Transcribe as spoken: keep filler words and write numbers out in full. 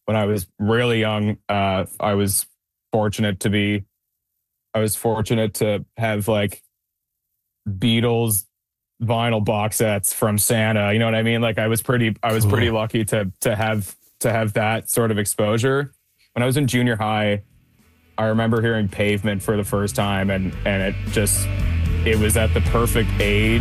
when I was really young, uh, I was fortunate to be I was fortunate to have, like, Beatles vinyl box sets from Santa, you know what I mean? Like, I was pretty I was pretty Cool. lucky to to have to have that sort of exposure. When I was in junior high, I remember hearing Pavement for the first time, and and it just it was at the perfect age